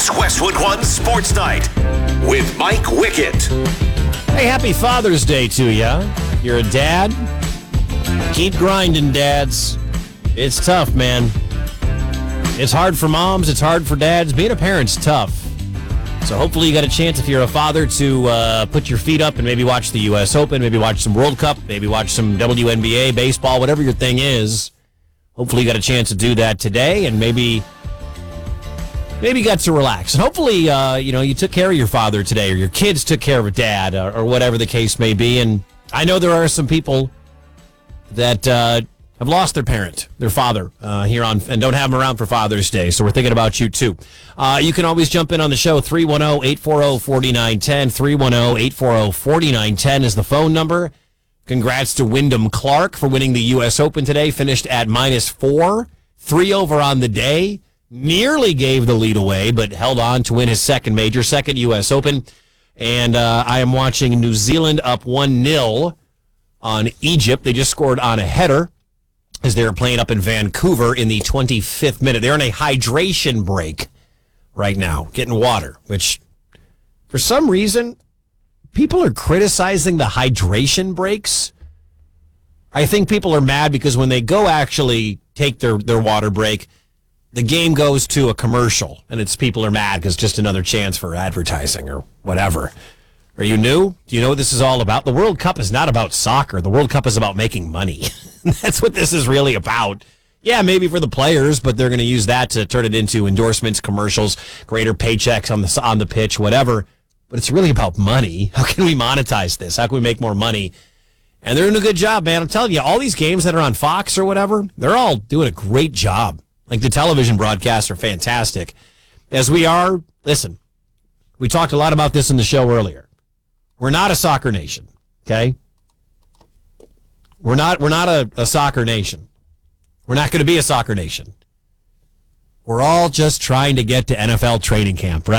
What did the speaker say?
It's Westwood One Sports Night with Mike Wickett. Hey, happy Father's Day to you. You're a dad. Keep grinding, dads. It's tough, man. It's hard for moms. It's hard for dads. Being a parent's tough. So hopefully you got a chance, if you're a father, to put your feet up and maybe watch the U.S. Open, maybe watch some World Cup, maybe watch some WNBA, baseball, whatever your thing is. Hopefully you got a chance to do that today, and maybe you got to relax. And hopefully, you took care of your father today, or your kids took care of a dad, or whatever the case may be. And I know there are some people that have lost their parent, their father, and don't have them around for Father's Day. So we're thinking about you, too. You can always jump in on the show. 310-840-4910. 310-840-4910 is the phone number. Congrats to Wyndham Clark for winning the U.S. Open today. Finished at -4, 3 over on the day. Nearly gave the lead away, but held on to win his second U.S. Open. And I am watching New Zealand up 1-0 on Egypt. They just scored on a header as they were playing up in Vancouver in the 25th minute. They're in a hydration break right now, getting water, which for some reason, people are criticizing the hydration breaks. I think people are mad because when they go actually take their water break, the game goes to a commercial, and people are mad because it's just another chance for advertising or whatever. Are you new? Do you know what this is all about? The World Cup is not about soccer. The World Cup is about making money. That's what this is really about. Yeah, maybe for the players, but they're going to use that to turn it into endorsements, commercials, greater paychecks on the pitch, whatever. But it's really about money. How can we monetize this? How can we make more money? And they're doing a good job, man. I'm telling you, all these games that are on Fox or whatever, they're all doing a great job. Like, the television broadcasts are fantastic. As we are, listen, we talked a lot about this in the show earlier. We're not a soccer nation, okay? We're not a soccer nation. We're not going to be a soccer nation. We're all just trying to get to NFL training camp, right?